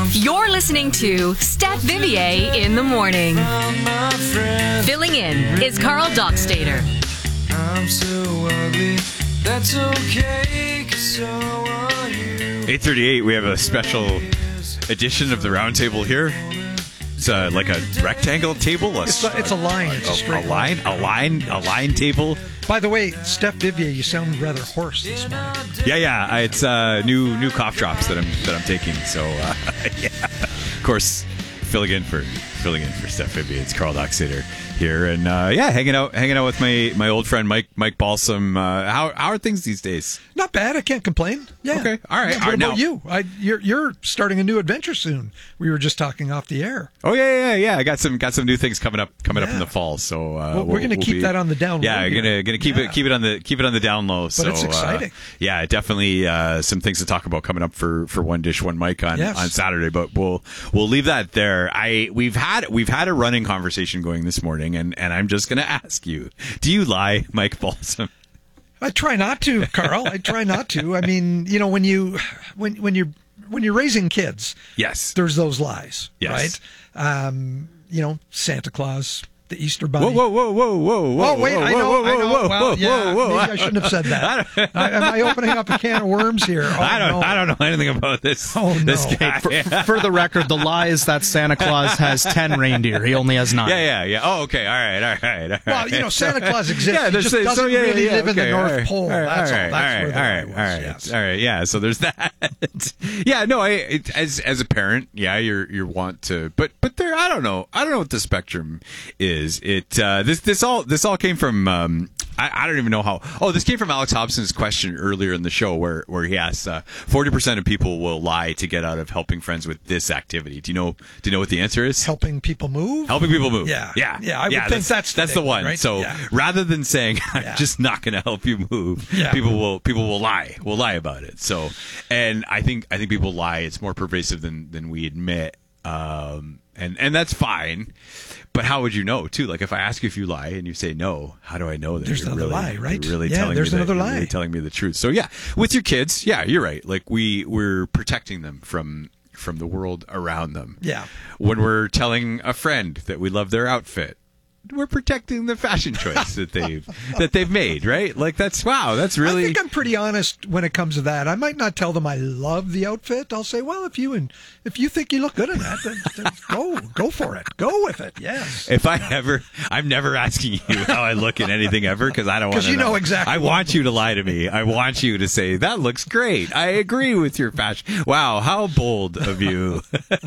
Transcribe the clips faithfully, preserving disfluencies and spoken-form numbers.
You're listening to Steph Vivier in the morning. Filling in is Carl Dockstader. I'm so ugly, that's okay, 'cause so are you. eight thirty-eight, we have a special edition of the roundtable here. It's uh, like a rectangle table. A, It's a, it's a line. It's a, a, straight a line, a line, a line table. By the way, Steph Vivier, you sound rather hoarse this morning. Yeah, yeah. I- It's uh, new new cough drops that I'm that I'm taking. So uh, yeah, of course, filling in for filling in for Steph Vivier. It's Carl Dockstader here, and uh, yeah, hanging out hanging out with my, my old friend Mike Mike Balsam. Uh, how how are things these days? Not bad. I can't complain. Yeah. Okay. All right. Yeah, what All right, about now- you? I, you're you're starting a new adventure soon. We were just talking off the air. Oh yeah, yeah, yeah. I got some got some new things coming up coming up in Yeah. the fall. So uh, Well, we're gonna keep be- that on the down Yeah, low gonna here. gonna keep Yeah. it keep it on the keep it on the down low. But so, it's exciting. Uh, yeah, definitely uh, some things to talk about coming up for, for One Dish One Mic on, Yes. on Saturday. But we'll we'll leave that there. I we've had we've had a running conversation going this morning, and, and I'm just gonna ask you: do you lie, Mike Balsam? I try not to, Carl. I try not to. I mean, you know, when you when when you're when you're raising kids, Yes. there's those lies, Yes. right? Um, you know, Santa Claus, the Easter Bunny. Whoa, whoa, whoa, whoa, whoa! Oh wait, whoa, I know, whoa, I know. whoa, well, whoa, yeah, whoa, whoa. maybe I shouldn't have said that. I, am I opening up a can of worms here? Oh, I don't. no. I don't know anything about this. Oh, no. This guy. For, for the record, the lie is that Santa Claus has ten reindeer. He only has nine. Yeah, yeah, yeah. Oh, okay. All right, all right, all right. Well, you know, Santa Claus exists. Yeah, he there's just so- doesn't yeah, really yeah, live in the okay, North all right, Pole. all right, That's all. all right, That's all where right, the all lie right, was, all right, yes. all right. Yeah, so there's that. Yeah, no, I it, as as a parent, yeah, you're you want to, but but there, I don't know, I don't know what the spectrum is. It uh, this this all this all came from. Um, I, I don't even know how. Oh, this came from Alex Hobson's question earlier in the show, where where he asked, uh, forty percent of people will lie to get out of helping friends with this activity. Do you know? Do you know what the answer is? Helping people move. Helping people move. Yeah. Yeah. Yeah, I would think that's, that's the that's the big one. one, right? So Yeah. rather than saying I'm Yeah. just not going to help you move, Yeah. people will people will lie. Will lie about it. So, and I think I think people lie. It's more pervasive than than we admit. Um, and and that's fine. But how would you know too? Like if I ask you if you lie and you say no, how do I know that There's you're another really, lie, right? you're really Yeah, telling there's me another that, you're lie. really telling me the truth. So yeah, with your kids, yeah, you're right. Like we we're protecting them from from the world around them. Yeah. When we're telling a friend that we love their outfit, we're protecting the fashion choice that they've that they've made, right? Like that's wow, that's really I think I'm pretty honest when it comes to that. I might not tell them I love the outfit. I'll say, well, if you and if you think you look good in that, then, then go go for it. Go with it. Yes. if I ever, I'm never asking you how I look in anything ever because I don't want 'Cause to you know exactly I what want you to lie to me. I want you to say that looks great. I agree with your fashion. Wow, how bold of you!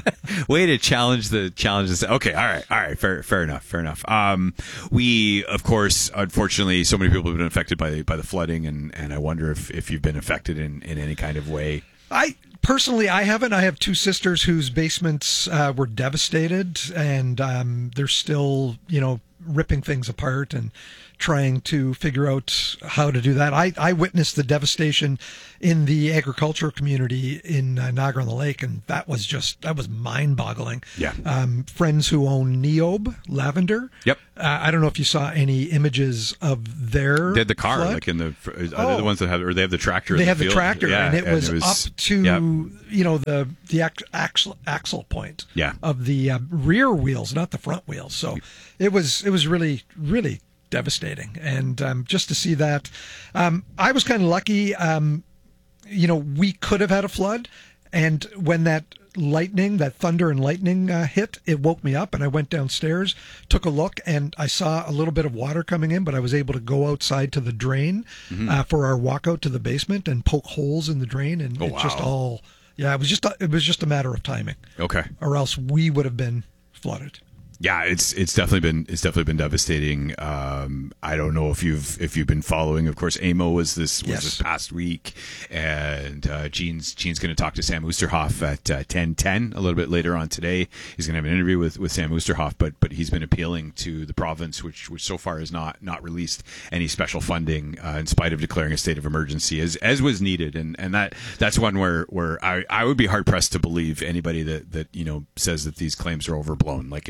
Way to challenge the challenges. Okay, all right, all right, fair, fair enough, fair enough. Um, we, of course, unfortunately, so many people have been affected by the, by the flooding, and, and I wonder if, if you've been affected in, in any kind of way. I personally, I haven't. I have two sisters whose basements uh, were devastated, and um, they're still, you know, ripping things apart and trying to figure out how to do that. I, I witnessed the devastation in the agricultural community in uh, Niagara-on-the-Lake, and that was just, that was mind-boggling. Yeah. Um, friends who own Neob, lavender. Yep. Uh, I don't know if you saw any images of their They had the car, flood. like in the, are they Oh. the ones that have, or they have the tractor? in They the have the field? tractor, Yeah, and it was, up to yeah. you know the the ax- axle axle point Yeah. of the uh, rear wheels, not the front wheels. So it was it was really really devastating, and um, just to see that, um, I was kind of lucky. Um, you know, we could have had a flood, and when that lightning, that thunder and lightning uh, hit, it woke me up, and I went downstairs, took a look, and I saw a little bit of water coming in, but I was able to go outside to the drain Mm-hmm. uh, for our walkout to the basement and poke holes in the drain, and Oh, it just wow. all, yeah, it was just a, it was just a matter of timing, Okay. or else we would have been flooded. Yeah, it's it's definitely been it's definitely been devastating. Um, I don't know if you've if you've been following. Of course, A M O was this was Yes. this past week, and uh, Gene's Gene's going to talk to Sam Oosterhoff at uh, ten ten a little bit later on today. He's going to have an interview with, with Sam Oosterhoff, but but he's been appealing to the province, which which so far has not not released any special funding uh, in spite of declaring a state of emergency as as was needed, and and that that's one where where I I would be hard pressed to believe anybody that that you know says that these claims are overblown. Like it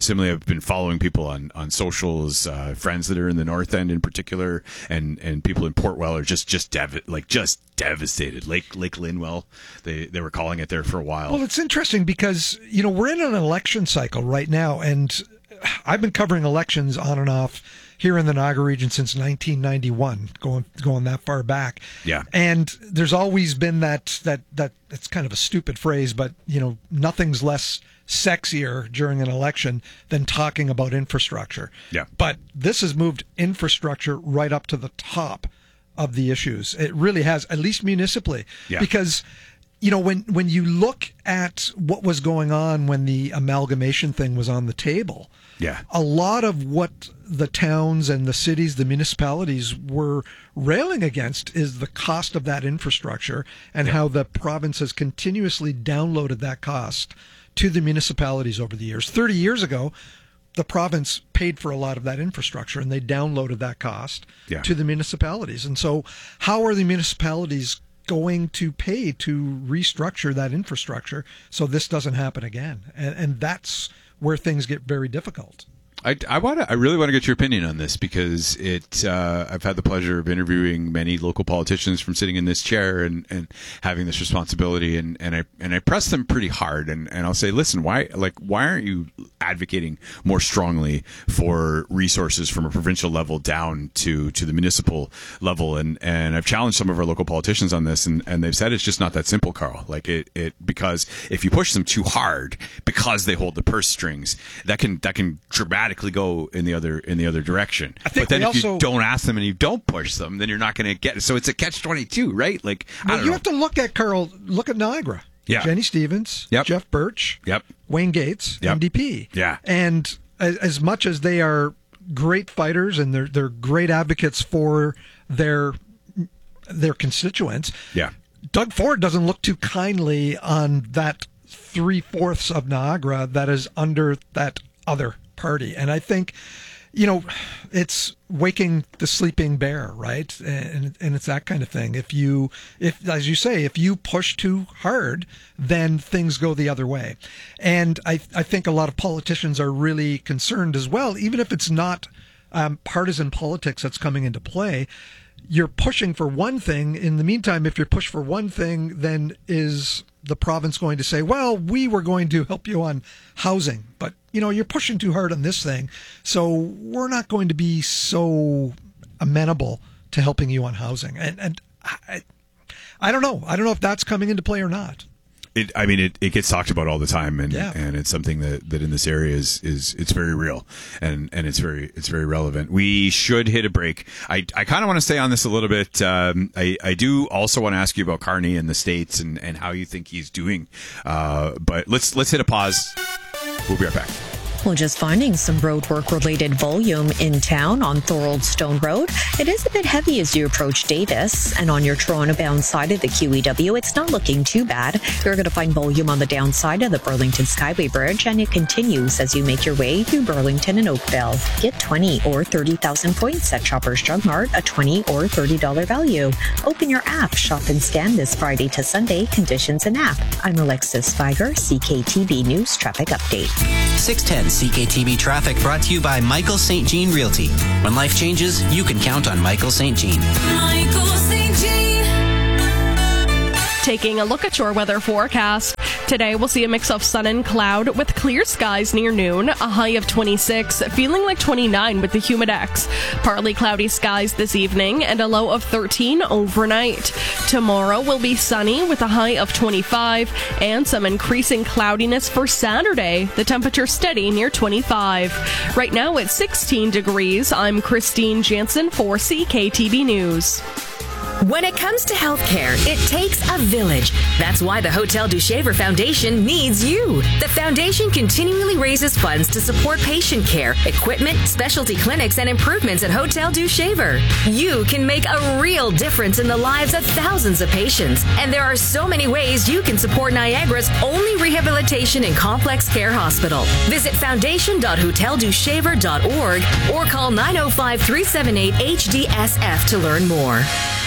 similarly, I've been following people on on socials, uh, friends that are in the North End in particular, and, and people in Portwell are just just dev- like just devastated. Lake Lake Linwell, they they were calling it there for a while. Well, it's interesting because you know we're in an election cycle right now, and I've been covering elections on and off here in the Niagara region since nineteen ninety-one, going going that far back. Yeah. And there's always been that that that it's kind of a stupid phrase, but you know, nothing's less sexier during an election than talking about infrastructure. Yeah. But this has moved infrastructure right up to the top of the issues. It really has, at least municipally. Yeah. Because you know, when, when you look at what was going on when the amalgamation thing was on the table, Yeah. a lot of what the towns and the cities, the municipalities were railing against is the cost of that infrastructure and how the province has continuously downloaded that cost to the municipalities over the years. thirty years ago, the province paid for a lot of that infrastructure and they downloaded that cost Yeah. to the municipalities. And so how are the municipalities going to pay to restructure that infrastructure so this doesn't happen again? And, and that's where things get very difficult. I, I want to. I really want to get your opinion on this because it. Uh, I've had the pleasure of interviewing many local politicians from sitting in this chair and, and having this responsibility, and, and I and I press them pretty hard, and, and I'll say, listen, why like why aren't you advocating more strongly for resources from a provincial level down to, to the municipal level? And, and I've challenged some of our local politicians on this, and, and they've said it's just not that simple, Carl. Like it, it because if you push them too hard because they hold the purse strings, that can that can dramatically go in the other in the other direction. I think but then we if also, you don't ask them and you don't push them, then you're not going to get it. So it's a catch twenty-two, right? Like I well, don't you know. have to look at Carl. Look at Niagara. Yeah. Jenny Stevens. Yep. Jeff Birch. Yep. Wayne Gates. Yep. M D P. Yeah. And as, as much as they are great fighters and they're they're great advocates for their their constituents. Yeah. Doug Ford doesn't look too kindly on that three fourths of Niagara that is under that other party. And I think, you know, it's waking the sleeping bear, right? And and it's that kind of thing. If you, if as you say, if you push too hard, then things go the other way. And I I think a lot of politicians are really concerned as well, even if it's not um, partisan politics that's coming into play. You're pushing for one thing. In the meantime, if you're pushed for one thing, then is the province going to say, well, we were going to help you on housing, but you know, you're pushing too hard on this thing, so we're not going to be so amenable to helping you on housing. And and I, I don't know. I don't know if that's coming into play or not. It, I mean, it, it gets talked about all the time, and, Yeah. and it's something that, that in this area is, is it's very real, and, and it's very it's very relevant. We should hit a break. I, I kind of want to stay on this a little bit. Um, I, I do also want to ask you about Carney in the States and, and how you think he's doing. Uh, but let's let's hit a pause. We'll be right back. Well, just finding some roadwork related volume in town on Thorold Stone Road. It is a bit heavy as you approach Davis, and on your Toronto bound side of the Q E W, it's not looking too bad. You're going to find volume on the downside of the Burlington Skyway Bridge, and it continues as you make your way through Burlington and Oakville. Get twenty or thirty thousand points at Shoppers Drug Mart, a twenty or thirty dollars value. Open your app, shop and scan this Friday to Sunday. Conditions and app. I'm Alexis Spiger, C K T B News Traffic Update. six ten C K T B Traffic brought to you by Michael Saint Jean Realty. When life changes, you can count on Michael Saint Jean. Michael Saint Jean. Taking a look at your weather forecast. Today we'll see a mix of sun and cloud with clear skies near noon, a high of twenty-six, feeling like twenty-nine with the humidex. Partly cloudy skies this evening and a low of thirteen overnight. Tomorrow will be sunny with a high of twenty-five and some increasing cloudiness for Saturday. The temperature steady near twenty-five. Right now it's sixteen degrees. I'm Christine Jansen for C K T B News. When it comes to healthcare, it takes a village. That's why the Hotel du Shaver Foundation needs you. The foundation continually raises funds to support patient care, equipment, specialty clinics, and improvements at Hotel du Shaver. You can make a real difference in the lives of thousands of patients. And there are so many ways you can support Niagara's only rehabilitation and complex care hospital. Visit foundation dot hotel du shaver dot org or call nine oh five, three seven eight, H D S F to learn more.